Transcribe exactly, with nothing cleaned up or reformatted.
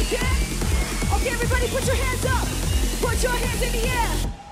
Yeah? Okay, everybody put your hands up. Put your hands in the air.